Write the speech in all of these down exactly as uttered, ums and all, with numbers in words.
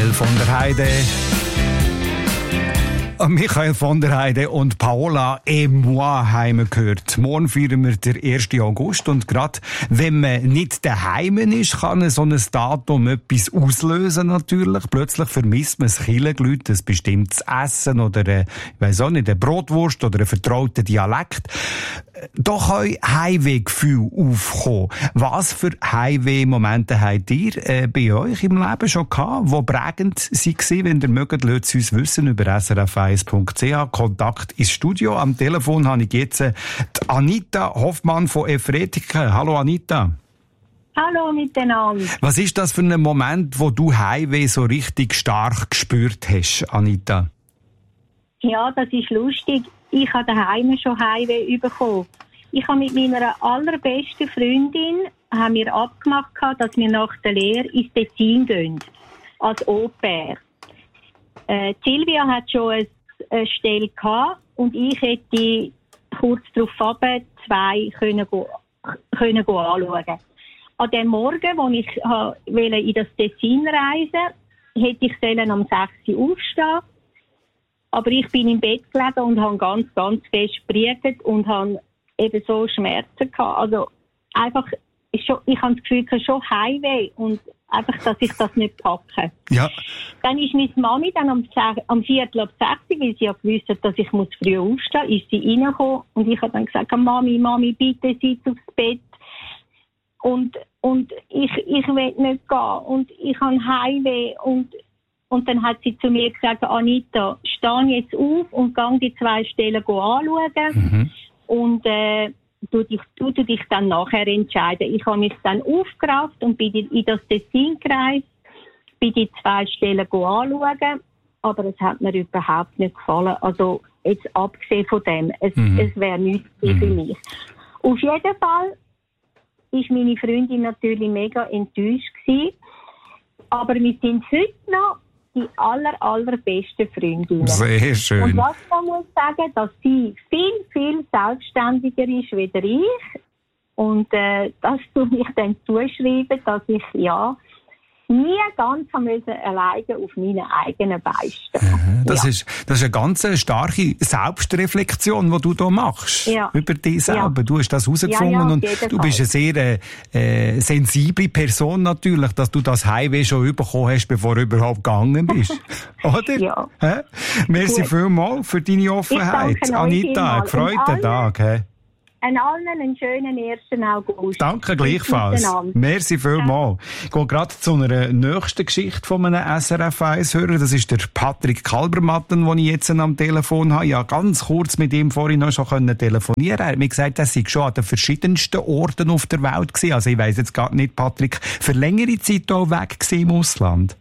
Michael von der Heide. Michael von der Heide und Paola et moi haben wir gehört. Morgen feiern wir den ersten August und gerade wenn man nicht daheim ist, kann so ein Datum etwas auslösen natürlich. Plötzlich vermisst man das Kirchengelüt, ein bestimmtes Essen oder eine, ich weiss auch nicht, eine Brotwurst oder einen vertrauten Dialekt. Da können Heimwehgefühle aufkommen. Was für Heimweh-Momente habt ihr äh, bei euch im Leben schon gehabt, die prägend waren? Wenn ihr mögt, lasst es uns wissen über s r f eins punkt c h. Kontakt ins Studio. Am Telefon habe ich jetzt äh, die Anita Hoffmann von Efretiken. Hallo Anita. Hallo miteinander. Was ist das für ein Moment, wo du Heimweh so richtig stark gespürt hast, Anita? Ja, das ist lustig. Ich habe daheim schon Heimweh bekommen. Ich habe mit meiner allerbesten Freundin haben wir abgemacht, dass wir nach der Lehre ins Tessin gehen. Als Au-pair. Äh, Silvia hat schon eine, eine Stelle gehabt und ich hätte kurz darauf runter zwei können go, können go anschauen. An dem Morgen, als ich ha, in das Tessin reisen wollte, hätte ich am sechs Uhr aufstehen. Aber ich bin im Bett gelegen und habe ganz, ganz fest gebriegt und habe eben so Schmerzen gehabt. Also einfach, ich habe das Gefühl, ich habe schon Heimweh und einfach, dass ich das nicht packe. Ja. Dann ist meine Mami dann am, am Viertel ab sechs, weil sie ja gewusst hat, dass ich muss früh aufstehen muss, ist sie reingekommen und ich habe dann gesagt, Mami, Mami, bitte sitz aufs Bett. Und, und ich, ich will nicht gehen und ich habe Heimweh und Und dann hat sie zu mir gesagt, Anita, steh jetzt auf und geh die zwei Stellen anschauen. Mhm. Und äh, du, dich, du, du dich dann nachher entscheiden. Ich habe mich dann aufgerafft und bin in das Tessin gereist, bin die zwei Stellen anschauen. Aber es hat mir überhaupt nicht gefallen. Also jetzt abgesehen von dem, es, mhm. es wäre nichts mhm. für mich. Auf jeden Fall ist meine Freundin natürlich mega enttäuscht gewesen. Aber wir sind heute noch die aller, allerbesten Freundinnen. Sehr schön. Und was man muss sagen, dass sie viel, viel selbstständiger ist wie ich. Und äh, das tue ich dann zuschreiben, dass ich ja nie ganz alleine auf meinen eigenen Beinen stehen. Das, ja. ist, das ist eine ganz starke Selbstreflexion, die du hier machst. Ja. Über dich selber. Ja. Du hast das herausgefunden ja, ja, und du Fall. bist eine sehr äh, sensible Person natürlich, dass du das Heimweh schon bekommen hast, bevor du überhaupt gegangen bist. Oder? Ja. Hä? Merci vielmals für deine Offenheit. Anita, gefreuten Tag. Hä? An allen einen schönen ersten August. Danke gleichfalls. Merci vielmals. Ich gehe gerade zu einer nächsten Geschichte von einem S R F eins Hörer. Das ist der Patrick Kalbermatten, den ich jetzt am Telefon habe. Ja, ganz kurz mit ihm vorhin noch schon telefonieren. Er hat mir gesagt, er sei schon an den verschiedensten Orten auf der Welt gewesen. Also ich weiss jetzt gar nicht, Patrick, für längere Zeit auch weg gewesen im Ausland?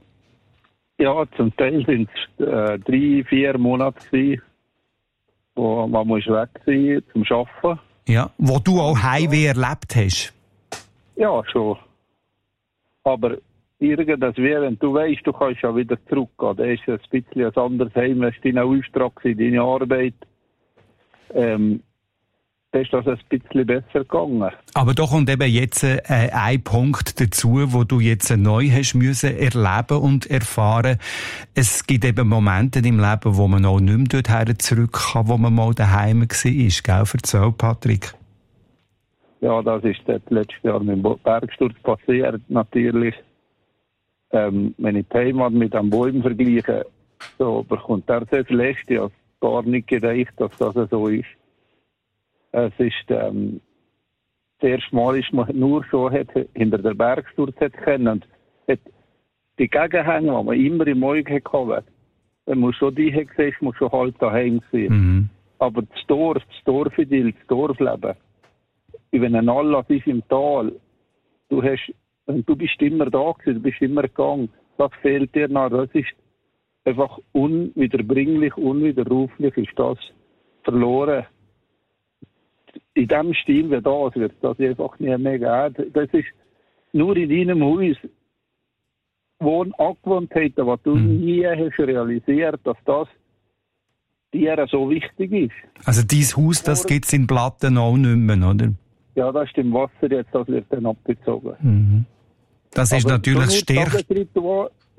Ja, zum Teil sind es äh, drei, vier Monate gewesen, wo man muss weg sein zum Arbeiten. Ja, wo du auch Heimweh erlebt hast? Ja, schon. Aber irgendwas wäre, wenn du weißt, du kannst ja wieder zurückgehen. Das ist ein bisschen ein anderes Heim, das ist dein Auftrag, deine Arbeit. Ähm, da ist das ein bisschen besser gegangen. Aber da kommt eben jetzt äh, ein Punkt dazu, wo du jetzt neu hast müssen erleben und erfahren. Es gibt eben Momente im Leben, wo man auch nicht mehr dorthin zurück kann, wo man mal daheim war. Gell? Erzähl, Patrick. Ja, das ist das letzte Jahr mit dem Bergsturz passiert, natürlich. Ähm, wenn ich die Heimat mit einem Bäumen vergleiche, so bekommt er sehr schlecht. Ich habe gar nicht gedacht, dass das so ist. Es ist, ähm, das erste Mal ist man nur so hat, hinter der Bergsturz hat können. Und hat die Gegenhänge, die man immer im Auge hatte, wenn man schon die hat gesehen, muss schon halt daheim sein. Mhm. Aber das Dorf, das Dorfidyll, das Dorfleben, wenn ein Anlass ist im Tal, du hast, du bist immer da gewesen, du bist immer gegangen, das fehlt dir noch. Das ist einfach unwiederbringlich, unwiderruflich ist das verloren. In dem Stil, wie das wird, das einfach nicht mehr geben. Das ist nur in deinem Haus Wohnangewohnheiten, was du mhm. nie hast realisiert, dass das dir so wichtig ist. Also dieses Haus, das gibt es in Platten auch nicht mehr, oder? Ja, das ist im Wasser jetzt, das wird dann abgezogen. Mhm. Das ist aber natürlich stärker. Ja.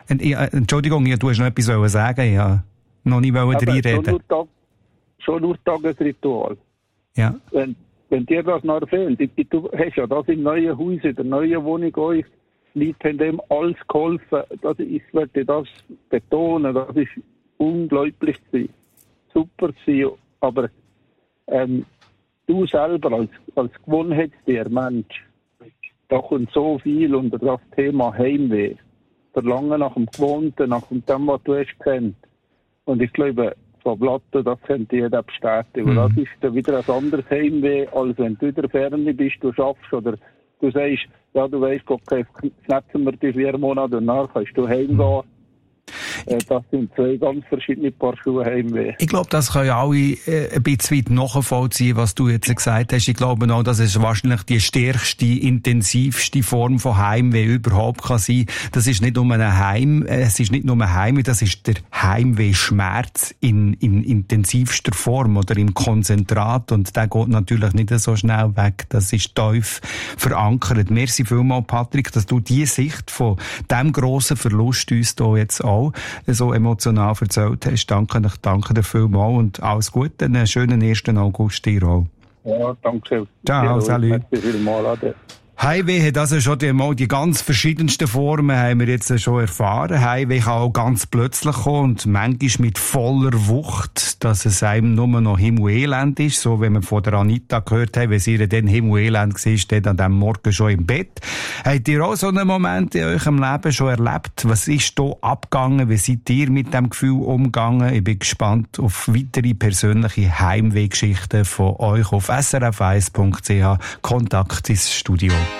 Entschuldigung, du hast noch etwas sagen. Ja, noch nicht reinreden. Schon nur, Tag, schon nur Tagesritual. Ja. Wenn, wenn dir das noch fehlt, du hast ja das im neuen Haus, in der neuen Wohnung euch, Leute haben dem alles geholfen. Das ist, ich werde das betonen, das ist unglaublich gewesen. Super gewesen. Aber ähm, du selber als, als Gewohnheitstier, Mensch, da kommt so viel unter das Thema Heimweh. Verlangen nach dem Gewohnten, nach dem, was du hast kennt. Und ich glaube, von Platten, das könnte jeder bestätigen. Mhm. Das ist dann wieder ein anderes Heimweh, als wenn du in der Ferne bist, du schaffst oder du sagst, ja, du weißt, okay, jetzt netzen wir die vier Monate und danach kannst du heimgehen. Mhm. Das sind zwei ganz verschiedene Paar Schuhe Heimweh. Ich glaube, das können alle äh, ein bisschen weit nachvollziehen, was du jetzt gesagt hast. Ich glaube auch, dass es wahrscheinlich die stärkste, intensivste Form von Heimweh überhaupt kann sein. Das ist nicht nur ein Heim, äh, es ist nicht nur ein Heimweh, das ist der Heimweh-Schmerz in, in intensivster Form oder im Konzentrat. Und der geht natürlich nicht so schnell weg. Das ist tief verankert. Merci vielmals, Patrick, dass du die Sicht von diesem grossen Verlust uns hier jetzt auch so emotional erzählt hast. Danke, ich danke dir vielmals und alles Gute. Einen schönen ersten August dir auch. Ja, danke. Ciao, salut. Heimweh hat also schon die, mal die ganz verschiedensten Formen, haben wir jetzt schon erfahren. Heimweh kann auch ganz plötzlich kommen und manchmal mit voller Wucht, dass es einem nur noch Himmel-Elend ist. So, wenn wir von der Anita gehört haben, wenn sie ihr dann Himmel-Elend war, steht an dem Morgen schon im Bett. Habt ihr auch so einen Moment in eurem Leben schon erlebt? Was ist da abgegangen? Wie seid ihr mit dem Gefühl umgegangen? Ich bin gespannt auf weitere persönliche Heimweh-Geschichten von euch auf s r f eins punkt c h. Kontakt ins Studio.